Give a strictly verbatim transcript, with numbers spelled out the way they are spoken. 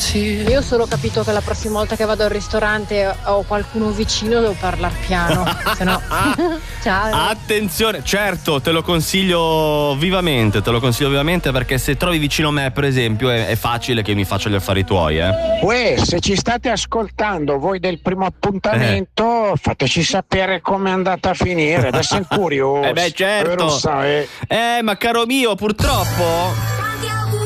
Io ho solo capito che la prossima volta che vado al ristorante ho qualcuno vicino, devo parlare piano, se no. Ciao. Attenzione, certo, te lo consiglio vivamente, te lo consiglio vivamente, perché se trovi vicino me, per esempio, è, è facile che mi faccia gli affari tuoi, eh. Uè, se ci state ascoltando voi del primo appuntamento, eh. fateci sapere com'è andata a finire, adesso è curioso. Eh beh, certo. Eh, lo sai. Eh, ma caro mio, purtroppo